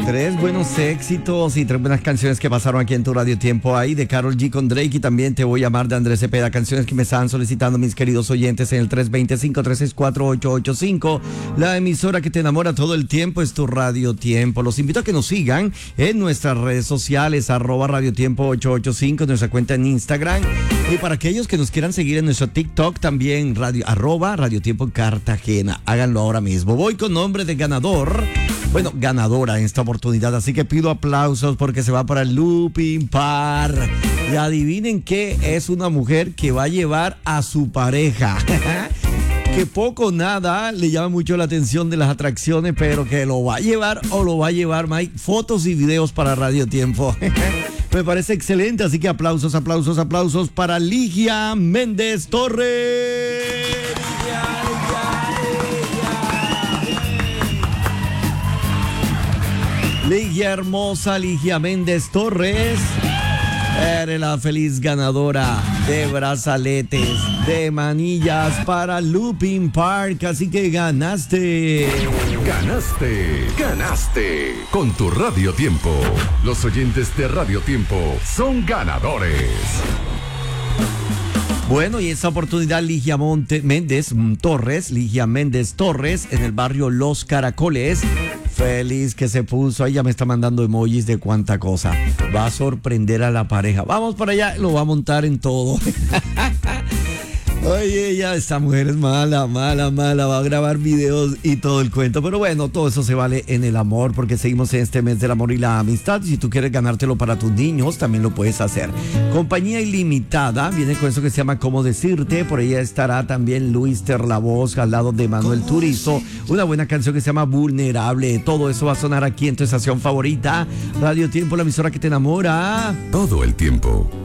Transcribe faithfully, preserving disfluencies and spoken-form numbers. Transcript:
Tres buenos éxitos y tres buenas canciones que pasaron aquí en tu Radio Tiempo. Ahí de Karol G con Drake y también Te Voy a Amar de Andrés Cepeda. Canciones que me estaban solicitando mis queridos oyentes en el tres dos cero, cinco tres seis cuatro, ocho ocho cinco. La emisora que te enamora todo el tiempo es tu Radio Tiempo. Los invito a que nos sigan en nuestras redes sociales, arroba Radio Tiempo ocho ocho cinco, nuestra cuenta en Instagram. Y para aquellos que nos quieran seguir en nuestro TikTok también, radio, arroba Radio Tiempo Cartagena. Háganlo ahora mismo. Voy con nombre de ganador. Bueno, ganadora en esta oportunidad, así que pido aplausos porque se va para el Looping Park. Y adivinen qué, es una mujer que va a llevar a su pareja. Que poco o nada le llama mucho la atención de las atracciones, pero que lo va a llevar o lo va a llevar, Mike. Fotos y videos para Radio Tiempo. Me parece excelente, así que aplausos, aplausos, aplausos para Ligia Méndez Torres. Ligia hermosa, Ligia Méndez Torres, eres la feliz ganadora de brazaletes, de manillas para Looping Park, así que ganaste. Ganaste, ganaste con tu Radio Tiempo. Los oyentes de Radio Tiempo son ganadores. Bueno, y esta oportunidad Ligia Monte, Méndez Torres, Ligia Méndez Torres, en el barrio Los Caracoles. Feliz que se puso, ahí ya me está mandando emojis de cuánta cosa. Va a sorprender a la pareja. Vamos para allá, lo va a montar en todo. Oye, ya esta mujer es mala, mala, mala. Va a grabar videos y todo el cuento. Pero bueno, todo eso se vale en el amor, porque seguimos en este mes del amor y la amistad. Si tú quieres ganártelo para tus niños, también lo puedes hacer. Compañía Ilimitada viene con eso que se llama Cómo Decirte. Por ella estará también Luis Terlavoz al lado de Manuel Turizo. Una buena canción que se llama Vulnerable. Todo eso va a sonar aquí en tu estación favorita. Radio Tiempo, la emisora que te enamora todo el tiempo.